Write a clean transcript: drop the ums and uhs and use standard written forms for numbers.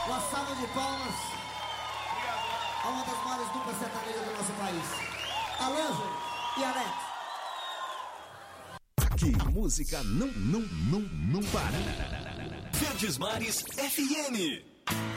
Uma salva de palmas a uma das maiores duplas sertanejas do nosso país, Alanjo e Alex. Aqui, música não para. Verdes Mares FM.